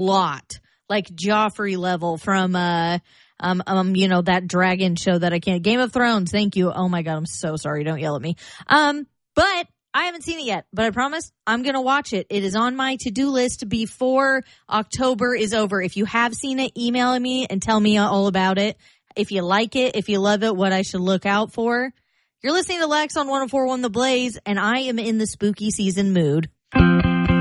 plot, like Joffrey level from that dragon show that I can't. Game of Thrones. Thank you. Oh my God, I'm so sorry. Don't yell at me. But I haven't seen it yet, but I promise I'm going to watch it. It is on my to-do list before October is over. If you have seen it, email me and tell me all about it. If you like it, if you love it, what I should look out for. You're listening to Lex on 104.1 The Blaze, and I am in the spooky season mood.